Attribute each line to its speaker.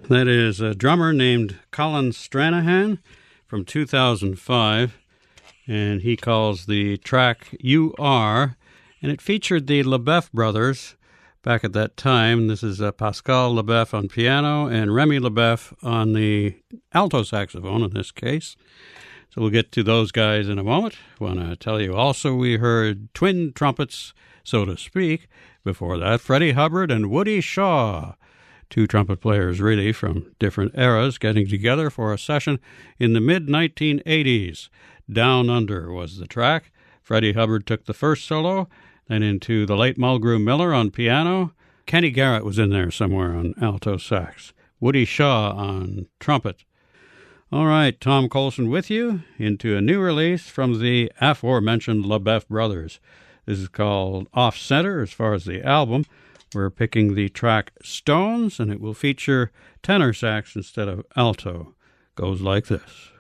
Speaker 1: That is a drummer named Colin Stranahan from 2005, and he calls the track You Are, and it featured the LeBeuf brothers back at that time. This is Pascal LeBeuf on piano and Remy LeBeuf on the alto saxophone in this case. So we'll get to those guys in a moment. I want to tell you also we heard twin trumpets, so to speak. Before that, Freddie Hubbard and Woody Shaw. Two trumpet players, really, from different eras, getting together for a session in the mid-1980s. Down Under was the track. Freddie Hubbard took the first solo, then into the late Mulgrew Miller on piano. Kenny Garrett was in there somewhere on alto sax. Woody Shaw on trumpet. All right, Tom Colson with you into a new release from the aforementioned LeBeuf brothers. This is called Off Center as far as the album. We're picking the track Stones, and it will feature tenor sax instead of alto. Goes like this.